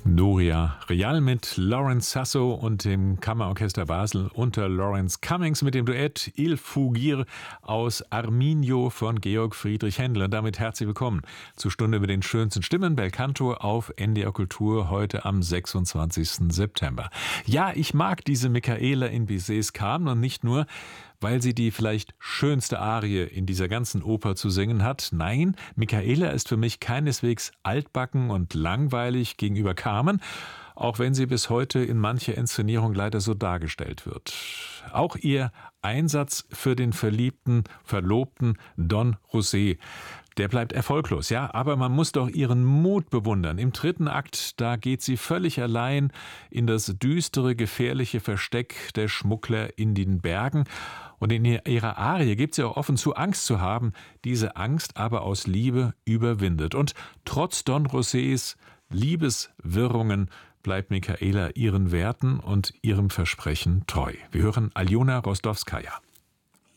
Doria Real mit Lawrence Sasso und dem Kammerorchester Basel unter Lawrence Cummings mit dem Duett Il Fugir aus Arminio von Georg Friedrich Händel. Und damit herzlich willkommen zur Stunde mit den schönsten Stimmen, Bel Canto auf NDR Kultur heute am 26. September. Ja, ich mag diese Michaela in Bizets Carmen und nicht nur, weil sie die vielleicht schönste Arie in dieser ganzen Oper zu singen hat. Nein, Michaela ist für mich keineswegs altbacken und langweilig gegenüber Carmen, auch wenn sie bis heute in mancher Inszenierung leider so dargestellt wird. Auch ihr Einsatz für den verliebten, verlobten Don José, der bleibt erfolglos, ja, aber man muss doch ihren Mut bewundern. Im dritten Akt, da geht sie völlig allein in das düstere, gefährliche Versteck der Schmuggler in den Bergen. Und in ihrer Arie gibt sie auch offen zu, Angst zu haben, diese Angst aber aus Liebe überwindet. Und trotz Don Josés Liebeswirrungen bleibt Michaela ihren Werten und ihrem Versprechen treu. Wir hören Aljona Rozdowskaja.